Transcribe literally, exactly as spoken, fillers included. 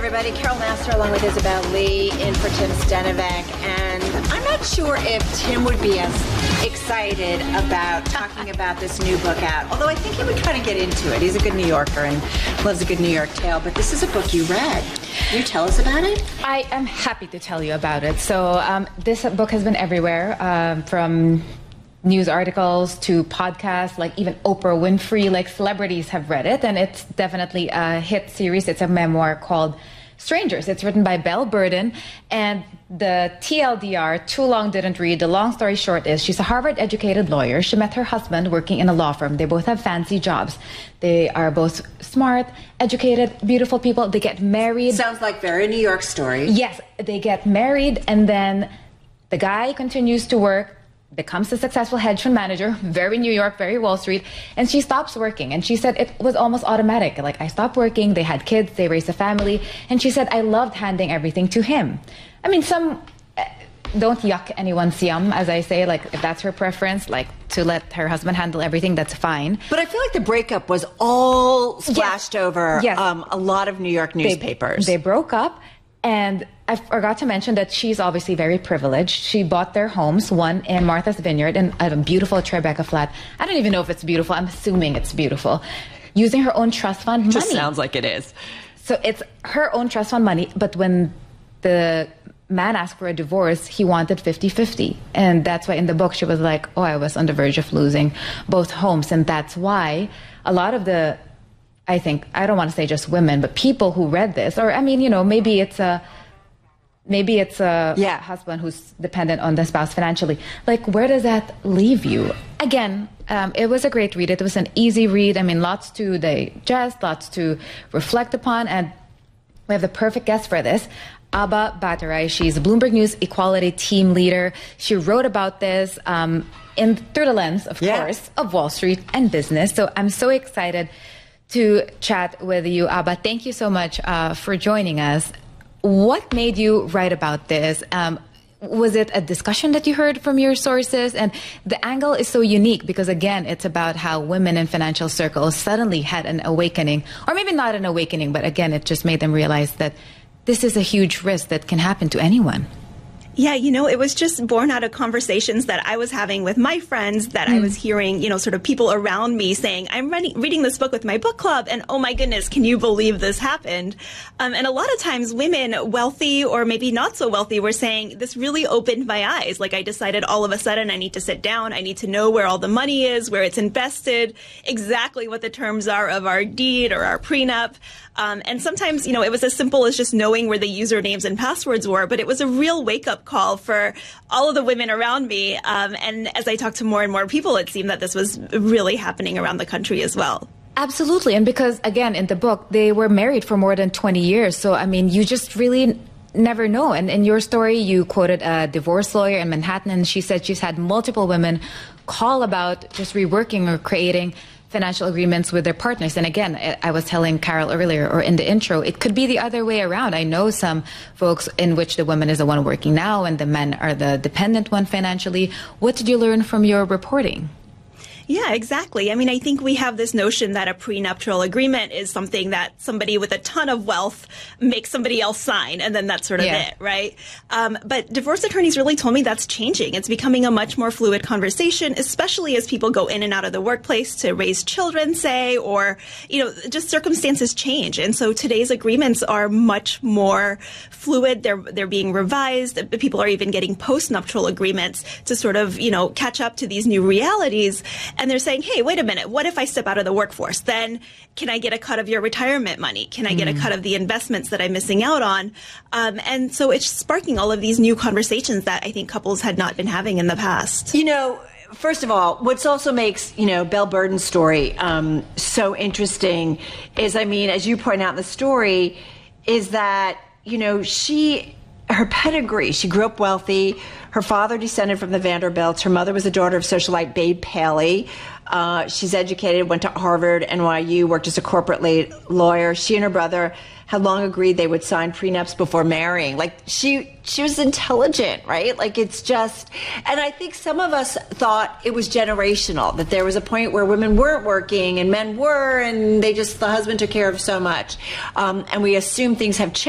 everybody. Carol Master along with Isabel Lee in for Tim Stenovec. And I'm not sure if Tim would be as excited about talking about this new book out, although I think he would kind of get into it. He's a good New Yorker and loves a good New York tale. But this is a book you read. Can you tell us about it? I am happy to tell you about it. So um, this book has been everywhere, um, from news articles to podcasts, like even Oprah Winfrey, like celebrities have read it, and it's definitely a hit series. It's a memoir called Strangers. It's written by Belle Burden, and the T L D R, too long didn't read. The long story short is she's a Harvard-educated lawyer. She met her husband working in a law firm. They both have fancy jobs. They are both smart, educated, beautiful people. They get married. Sounds like very New York story. Yes, they get married, and then the guy continues to work, becomes a successful hedge fund manager, very New York, very Wall Street, and she stops working. And she said it was almost automatic. Like, I stopped working, they had kids, they raised a family, and she said, I loved handing everything to him. I mean, some uh, don't yuck anyone's yum, as I say. Like, if that's her preference, like, to let her husband handle everything, that's fine. But I feel like the breakup was all splashed yes. over yes. Um, a lot of New York newspapers. They, they broke up. And I forgot to mention that she's obviously very privileged. She bought their homes, one in Martha's Vineyard and a beautiful Tribeca flat. I don't even know if it's beautiful. I'm assuming it's beautiful. Using her own trust fund money. Just sounds like it is. So it's her own trust fund money. But when the man asked for a divorce, he wanted fifty fifty. And that's why in the book she was like, oh, I was on the verge of losing both homes. And that's why a lot of the... I think, I don't want to say just women, but people who read this, or I mean, you know, maybe it's a, maybe it's a yeah. husband who's dependent on the spouse financially. Like, where does that leave you? Again, um, it was a great read. It was an easy read. I mean, lots to digest, lots to reflect upon, and we have the perfect guest for this. Aba Bataray. She's a Bloomberg News equality team leader. She wrote about this um, in through the lens, of yeah. course, of Wall Street and business. So I'm so excited to chat with you, Aba. Thank you so much uh, for joining us. What made you write about this? Um, was it a discussion that you heard from your sources? And the angle is so unique because, again, it's about how women in financial circles suddenly had an awakening, or maybe not an awakening, but again, it just made them realize that this is a huge risk that can happen to anyone. Yeah, you know, it was just born out of conversations that I was having with my friends, that mm. I was hearing, you know, sort of people around me saying, I'm reading, reading this book with my book club, and oh my goodness, can you believe this happened? Um, and a lot of times women, wealthy or maybe not so wealthy, were saying, this really opened my eyes. Like, I decided all of a sudden I need to sit down, I need to know where all the money is, where it's invested, exactly what the terms are of our deed or our prenup. Um, and sometimes, you know, it was as simple as just knowing where the usernames and passwords were, but it was a real wake-up call for all of the women around me. Um, and as I talked to more and more people, it seemed that this was really happening around the country as well. Absolutely. And because, again, in the book, they were married for more than twenty years. So, I mean, you just really never know. And in your story, you quoted a divorce lawyer in Manhattan, and she said she's had multiple women call about just reworking or creating financial agreements with their partners. And again, I was telling Carol earlier, or in the intro, it could be the other way around. I know some folks in which the woman is the one working now and the men are the dependent one financially. What did you learn from your reporting? Yeah, exactly. I mean, I think we have this notion that a prenuptial agreement is something that somebody with a ton of wealth makes somebody else sign, and then that's sort of yeah. it, right? Um, but divorce attorneys really told me that's changing. It's becoming a much more fluid conversation, especially as people go in and out of the workplace to raise children, say, or, you know, just circumstances change. And so today's agreements are much more fluid. They're, they're being revised. People are even getting post-nuptial agreements to sort of, you know, catch up to these new realities. And they're saying, hey, wait a minute, what if I step out of the workforce? Then can I get a cut of your retirement money? Can I get mm. a cut of the investments that I'm missing out on? Um, and so it's sparking all of these new conversations that I think couples had not been having in the past. You know, first of all, what's also makes, you know, Belle Burden's story um, so interesting is, I mean, as you point out in the story, is that, you know, she, her pedigree, she grew up wealthy. Her father descended from the Vanderbilts. Her mother was the daughter of socialite Babe Paley. Uh, she's educated, went to Harvard, N Y U, worked as a corporate lawyer. She and her brother had long agreed they would sign prenups before marrying. Like, she she was intelligent, right? Like, it's just, and I think some of us thought it was generational, that there was a point where women weren't working and men were, and they just, the husband took care of so much. Um, and we assume things have changed.